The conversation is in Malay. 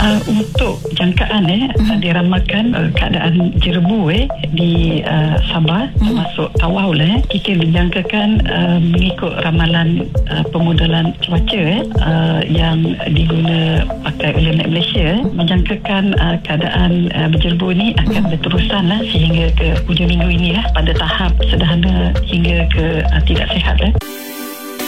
Untuk jangkaan diramalkan keadaan jerebu di Sabah termasuk Tawau kita dijangkakan mengikut ramalan pemodelan cuaca yang diguna pakai oleh Met Malaysia menjangkakan keadaan berjerebu ini akan berterusan sehingga ke hujung minggu ini pada tahap sederhana hingga ke tidak sihat